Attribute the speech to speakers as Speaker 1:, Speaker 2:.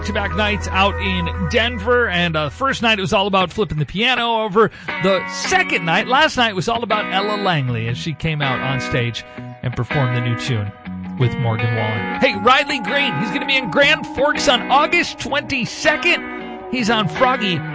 Speaker 1: Back nights out in Denver, and first night it was all about flipping the piano over. The second night, last night, was all about Ella Langley as she came out on stage and performed the new tune with Morgan Wallen. Hey, Riley Green, he's going to be in Grand Forks on August 22nd. He's on Froggy